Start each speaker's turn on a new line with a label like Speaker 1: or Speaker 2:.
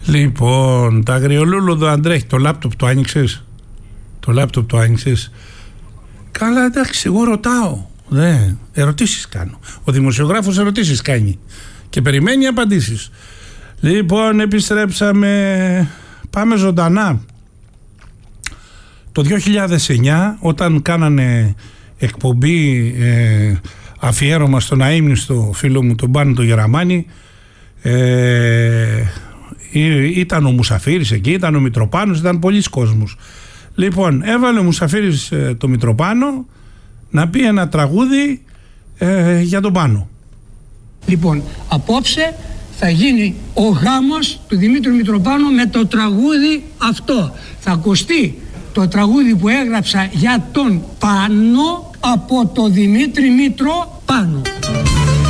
Speaker 1: Λοιπόν, τα αγριολούλουδο, Αντρέχη, το λάπτοπ το άνοιξες? Το λάπτοπ το άνοιξες? Καλά, εντάξει, εγώ ρωτάω. Ερωτήσεις κάνω. Ο δημοσιογράφος ερωτήσεις κάνει και περιμένει απαντήσεις. Λοιπόν, επιστρέψαμε. Πάμε ζωντανά. Το 2009, όταν κάνανε εκπομπή αφιέρωμα στον αείμνηστο φίλο μου τον Πάνο τον Γεραμάνη, ήταν ο Μουσαφίρης εκεί, ήταν ο Μητροπάνος, ήταν πολλοί κόσμος. Λοιπόν, έβαλε ο Μουσαφίρης το Μητροπάνο να πει ένα τραγούδι για τον Πάνο. Λοιπόν, απόψε θα γίνει ο γάμος του Δημήτρου Μητροπάνου με το τραγούδι αυτό. Θα ακουστεί το τραγούδι που έγραψα για τον Πάνο από το Δημήτρη Μητροπάνο.